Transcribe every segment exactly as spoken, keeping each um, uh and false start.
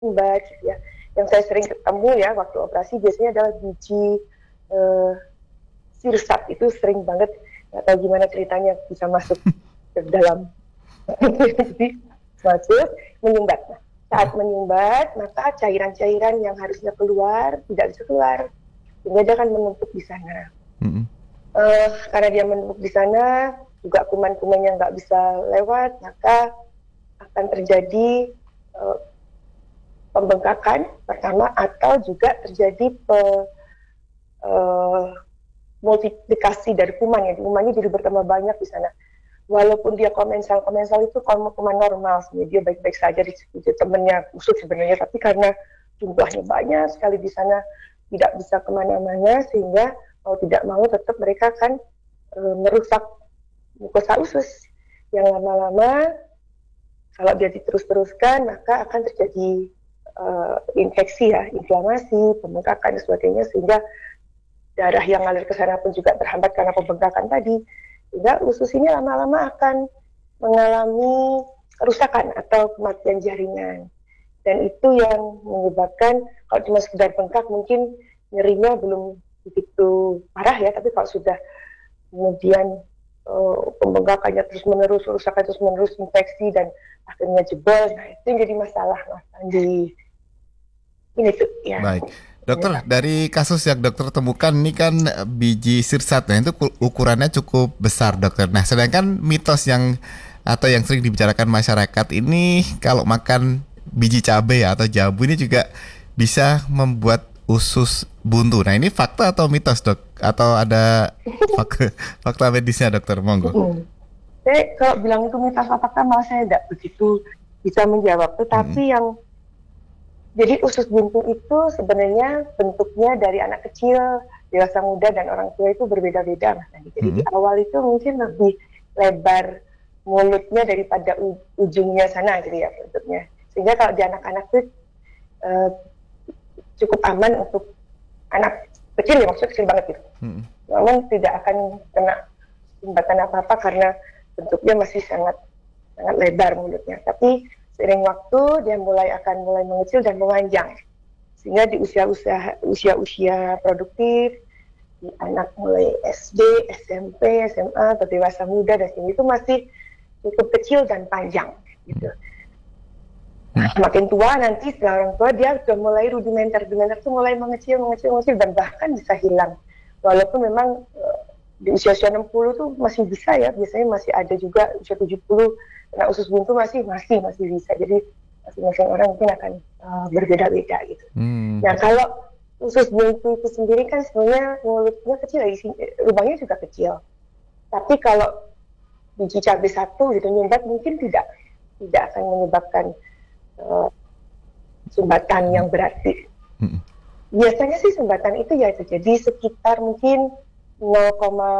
menyumbat gitu ya. Yang saya sering ketemu ya waktu operasi biasanya adalah biji uh, sirsat, itu sering banget, nggak tahu gimana ceritanya bisa masuk ke dalam jadi masuk menyumbat. Nah, saat menyumbat maka cairan-cairan yang harusnya keluar tidak bisa keluar, sehingga dia akan menumpuk di sana. Mm-hmm. Uh, karena dia menumpuk di sana, juga kuman-kuman yang nggak bisa lewat, maka akan terjadi uh, pembengkakan pertama, atau juga terjadi pe, uh, multiplikasi dari kuman ya, kumannya jadi bertambah banyak di sana. Walaupun dia komensal, komensal itu kuman normal, sebenarnya dia baik-baik saja di temennya usus sebenarnya, tapi karena jumlahnya banyak sekali di sana tidak bisa kemana-mana, sehingga mau tidak mau tetap mereka akan e, merusak mukosa usus yang lama-lama kalau dia diterus-teruskan maka akan terjadi e, infeksi ya, inflamasi, pembengkakan dan sebagainya, sehingga darah yang ngalir ke sana pun juga terhambat karena pembengkakan tadi. Sehingga usus ini lama-lama akan mengalami kerusakan atau kematian jaringan. Dan itu yang menyebabkan, kalau cuma sekedar bengkak mungkin nyerinya belum begitu parah ya, tapi kalau sudah kemudian uh, pembengkakannya terus menerus, kerusakan terus menerus, infeksi dan akhirnya jebol, nah itu yang jadi masalah Mas Andi. Ini tuh ya. Baik. Dokter, dari kasus yang dokter temukan ini kan biji sirsat, nah itu ukurannya cukup besar dokter. Nah sedangkan mitos yang atau yang sering dibicarakan masyarakat ini kalau makan biji cabai atau jambu ini juga bisa membuat usus buntu. Nah ini fakta atau mitos dok? Atau ada fakta, fakta medisnya dokter? Monggo. Hmm. Saya kalau bilang itu mitos atau fakta malah saya tidak begitu bisa menjawab. Tetapi hmm. yang jadi usus buntu itu sebenarnya bentuknya dari anak kecil, dewasa muda, dan orang tua itu berbeda-beda. Mas. Jadi mm-hmm. di awal itu mungkin lebih lebar mulutnya daripada u- ujungnya sana gitu ya bentuknya. Sehingga kalau di anak-anak itu uh, cukup aman untuk anak kecil ya, maksudnya kecil banget gitu. Mm-hmm. Namun tidak akan kena sumbatan apa-apa karena bentuknya masih sangat sangat lebar mulutnya. Tapi seiring waktu dia mulai akan mulai mengecil dan memanjang, sehingga di usia-usia usia-usia produktif, di anak mulai S D, S M P, S M A atau dewasa muda dan sini itu masih cukup kecil dan panjang gitu. Nah, makin tua nanti setelah orang tua dia sudah mulai rudimenter, rudimenter itu mulai mengecil, mengecil, mengecil dan bahkan bisa hilang. Walaupun memang di usia-usia enam puluh tuh masih bisa ya, biasanya masih ada juga usia tujuh puluh. Nah usus buntu masih masih masih bisa, jadi masing-masing orang mungkin akan uh, berbeda-beda gitu. Hmm. Nah kalau usus buntu itu sendiri kan sebenarnya mulutnya kecil, lubangnya juga kecil. Tapi kalau biji cabai satu gitu nyumbat mungkin tidak tidak akan menyebabkan uh, sumbatan yang berarti. Hmm. Biasanya sih sumbatan itu ya terjadi sekitar mungkin nol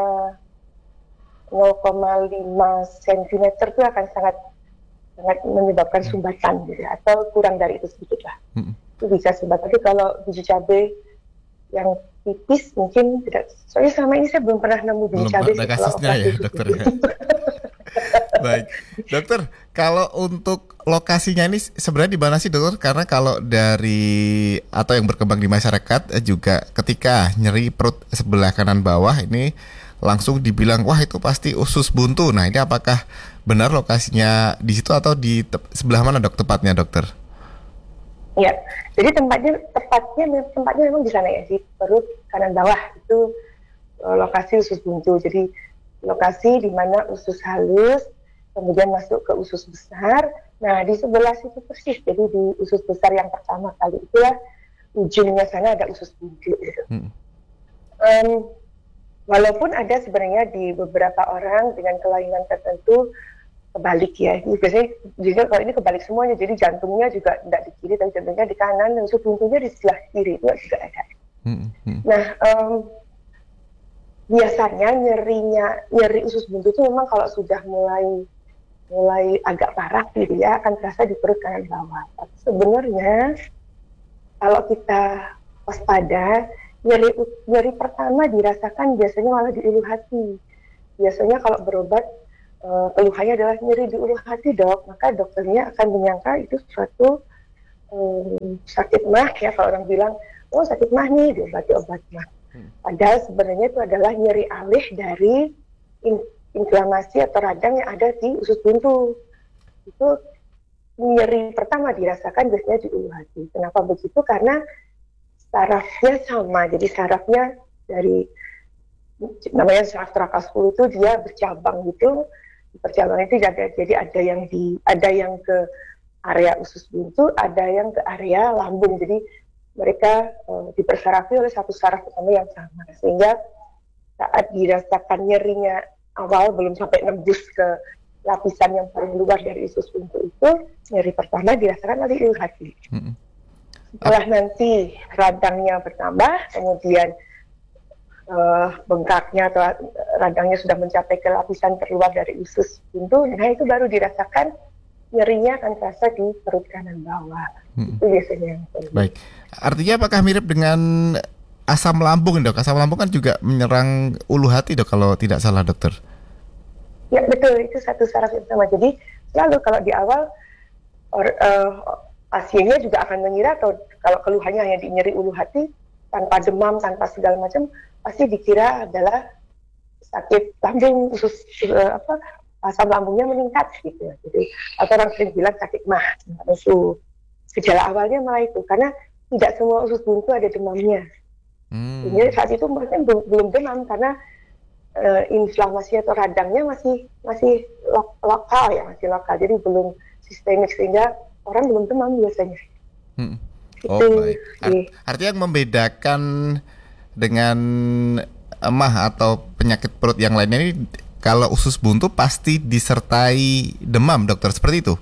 koma lima sentimeter itu akan sangat sangat menyebabkan sumbatan gitu, atau kurang dari itu sedikit lah. Hmm. Itu bisa sumbatan. Tapi kalau biji cabai yang tipis mungkin tidak. Soalnya selama ini saya belum pernah nemu biji belum cabai. Belum ada kasusnya ya dokter. Baik, dokter. Kalau untuk lokasinya ini sebenarnya di mana sih dokter? Karena kalau dari atau yang berkembang di masyarakat juga ketika nyeri perut sebelah kanan bawah ini langsung dibilang wah itu pasti usus buntu. Nah ini apakah benar lokasinya di situ atau di te- sebelah mana dok tepatnya dokter? Ya, jadi tempatnya tepatnya tempatnya memang di sana ya, di perut kanan bawah itu lokasi usus buntu. Jadi lokasi di mana usus halus kemudian masuk ke usus besar. Nah di sebelah situ persis, jadi di usus besar yang pertama kali itulah ujungnya sana ada usus buntu. Gitu. Hmm. Um, Walaupun ada sebenarnya di beberapa orang dengan kelainan tertentu kebalik ya. Ini biasanya juga kalau ini kebalik semuanya. Jadi jantungnya juga tidak di kiri, tapi jantungnya di kanan, dan usus buntunya di sebelah kiri itu juga ada. Hmm, hmm. Nah, um, biasanya nyerinya nyeri usus buntu itu memang kalau sudah mulai mulai agak parah gitu ya, akan terasa di perut kanan bawah. Tapi sebenarnya kalau kita waspada, Nyeri, nyeri pertama dirasakan biasanya malah di ulu hati. Biasanya kalau berobat, uh, keluhannya adalah nyeri di ulu hati dok, maka dokternya akan menyangka itu suatu um, sakit mah ya, kalau orang bilang oh sakit mah nih diobati obat mah. Padahal sebenarnya itu adalah nyeri alih dari in- inflamasi atau radang yang ada di usus buntu. Itu nyeri pertama dirasakan biasanya di ulu hati. Kenapa begitu? Karena sarafnya sama. Jadi sarafnya dari namanya saraf terakas sepuluh itu dia bercabang gitu. Percabangan itu ada, jadi ada yang di ada yang ke area usus buntu, ada yang ke area lambung. Jadi mereka uh, dipersarafi oleh satu saraf utama yang sama, sehingga saat dirasakan nyerinya awal belum sampai nembus ke lapisan yang paling luar dari usus buntu itu, nyeri pertama dirasakan oleh ulu hati. Mm-hmm. Setelah nanti radangnya bertambah, kemudian uh, bengkaknya atau radangnya sudah mencapai ke lapisan terluar dari usus buntu, nah itu baru dirasakan nyerinya akan terasa di perut kanan bawah. Hmm. Itu biasanya. Baik. Artinya apakah mirip dengan asam lambung, Dok? Asam lambung kan juga menyerang ulu hati, Dok, kalau tidak salah, Dokter. Ya, betul. Itu satu saraf yang sama. Jadi selalu kalau di awal or, uh, pasiennya juga akan mengira, atau kalau keluhannya hanya di nyeri ulu hati tanpa demam, tanpa segala macam, pasti dikira adalah sakit lambung, usus uh, apa asam lambungnya meningkat gitu. Jadi atau orang sering bilang sakit mah. Itu gejala awalnya malah itu, karena tidak semua usus buntu ada demamnya. Hmm. Jadi saat itu mungkin belum, belum demam karena uh, inflamasi atau radangnya masih masih lo- lokal ya, masih lokal. Jadi belum sistemik, sehingga orang belum demam biasanya. Hmm. Oh, itu, baik. Art- artinya yang membedakan dengan emah atau penyakit perut yang lainnya ini, kalau usus buntu pasti disertai demam, Dokter, seperti itu?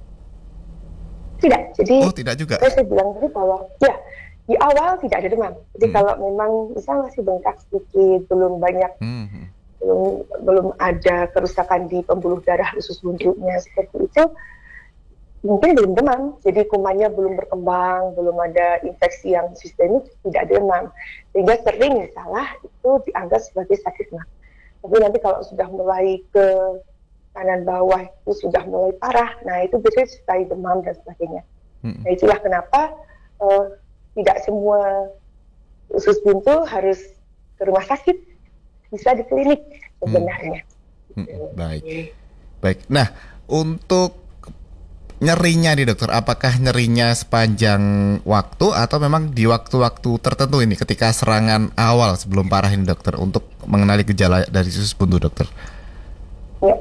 Tidak, jadi oh, tidak juga. Saya bilang tadi bahwa ya di awal tidak ada demam. Jadi hmm. kalau memang misalnya masih bengkak sedikit, belum banyak, hmm. belum belum ada kerusakan di pembuluh darah usus buntunya seperti itu, mungkin belum demam. Jadi kumannya belum berkembang, belum ada infeksi yang sistemik, tidak ada demam. Sehingga sering salah itu dianggap sebagai sakit mah. Tapi nanti kalau sudah mulai ke kanan bawah itu sudah mulai parah, nah itu biasanya disertai demam dan sebagainya. Hmm. Nah itulah kenapa uh, tidak semua usus buntu harus ke rumah sakit, bisa di klinik sebenarnya. Hmm. Hmm. Baik, baik. Nah untuk nyerinya nih, Dokter, apakah nyerinya sepanjang waktu atau memang di waktu-waktu tertentu ini ketika serangan awal sebelum parah ini, Dokter, untuk mengenali gejala dari usus buntu, Dokter? Ya.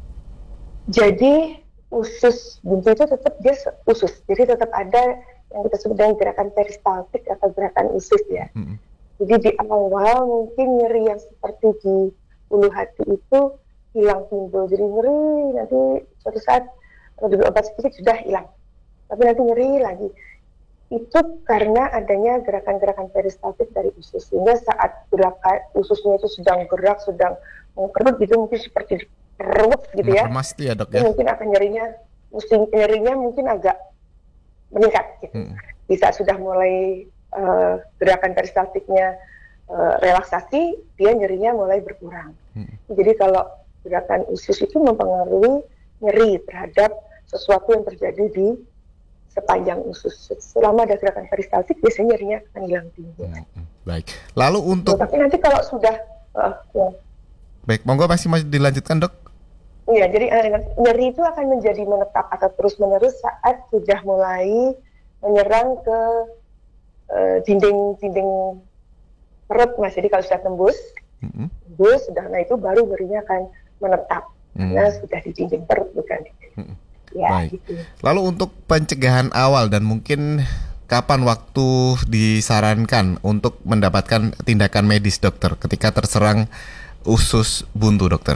Jadi usus buntu itu tetap dia usus, jadi tetap ada yang kita sebut dengan gerakan peristaltik atau gerakan usus ya. Hmm. Jadi di awal mungkin nyeri yang seperti di ulu hati itu hilang timbul, jadi nyeri nanti suatu saat kalau diberi obat sedikit sudah hilang, tapi nanti nyeri lagi. Itu karena adanya gerakan-gerakan peristaltik dari usus, sehingga saat gerakan ususnya itu sedang gerak, sedang mengkerut gitu, mungkin seperti kerut gitu ya, ya, Dok, ya? Mungkin akan nyerinya, mesti nyerinya mungkin agak meningkat gitu. Hmm. Bisa sudah mulai uh, gerakan peristaltiknya uh, relaksasi, dia nyerinya mulai berkurang. Hmm. Jadi kalau gerakan usus itu mempengaruhi nyeri terhadap sesuatu yang terjadi di sepanjang usus. Selama ada gerakan peristaltik, biasanya nyerinya akan hilang tinggi. Hmm, baik. Lalu untuk... Nah, tapi nanti kalau sudah... Uh, ya. Baik, monggo masih mau dilanjutkan, Dok? Iya, jadi uh, nyeri itu akan menjadi menetap atau terus-menerus saat sudah mulai menyerang ke uh, dinding-dinding perut, Mas. Jadi kalau sudah tembus, mm-hmm. tembus, sudah, nah itu baru nyerinya akan menetap. Mm. Karena sudah di dinding perut, bukan di mm. Ya, baik. Gitu. Lalu untuk pencegahan awal dan mungkin kapan waktu disarankan untuk mendapatkan tindakan medis, Dokter, ketika terserang usus buntu, Dokter?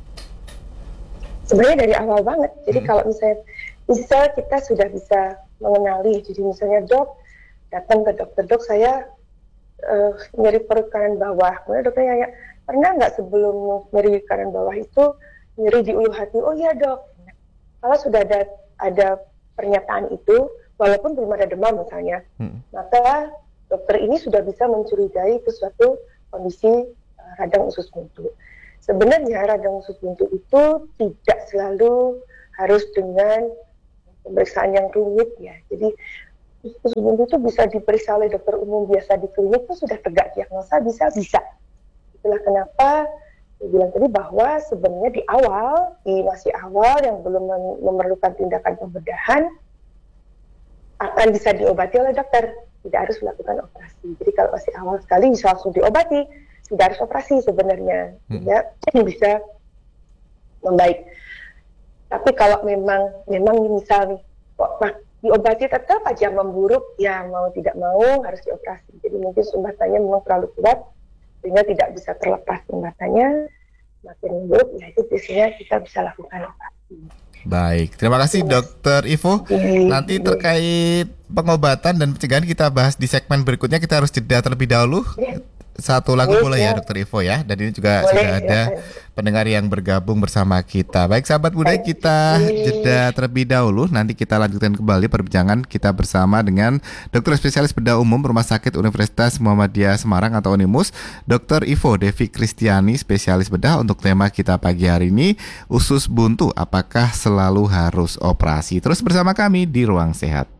Sebenarnya dari awal banget. Jadi hmm. kalau misalnya bisa kita sudah bisa mengenali. Jadi misalnya dok datang ke dokter, dok saya uh, nyeri perut kanan bawah. Kemudian dokternya nanya, pernah nggak sebelum nyeri kanan bawah itu nyeri di ulu hati? Oh iya dok. Kalau sudah ada ada pernyataan itu, walaupun belum ada demam misalnya, hmm. maka dokter ini sudah bisa mencurigai itu suatu kondisi uh, radang usus buntu. Sebenarnya radang usus buntu itu tidak selalu harus dengan pemeriksaan yang rumit ya. Jadi usus buntu itu bisa diperiksa oleh dokter umum biasa di klinik, itu sudah tegak diagnosa bisa-bisa. Itulah kenapa saya bilang tadi bahwa sebenarnya di awal, di masih awal yang belum memerlukan tindakan pembedahan, akan bisa diobati oleh dokter, tidak harus melakukan operasi. Jadi kalau masih awal sekali bisa langsung diobati, tidak harus operasi sebenarnya, hmm. ya bisa membaik. Tapi kalau memang memang misal nih, kok nah, diobati tetap aja memburuk, ya mau tidak mau harus dioperasi. Jadi mungkin sumbatannya memang terlalu kuat, sehingga tidak bisa terlepas sumbatannya, makin memburuk, ya itu biasanya kita bisa lakukan operasi. Baik, terima kasih Dokter Ivo. Nanti terkait pengobatan dan pencegahan kita bahas di segmen berikutnya. Kita harus jeda terlebih dahulu. Satu lagu boleh ya Dokter Ivo ya. Dan ini juga boleh, sudah ada ya. Pendengar yang bergabung bersama kita. Baik sahabat budaya, kita jeda terlebih dahulu. Nanti kita lanjutkan kembali perbincangan kita bersama dengan Dokter Spesialis Bedah Umum Rumah Sakit Universitas Muhammadiyah Semarang atau Unimus, Dokter Ivo Devi Kristiani, spesialis bedah. Untuk tema kita pagi hari ini, usus buntu apakah selalu harus operasi? Terus bersama kami di Ruang Sehat.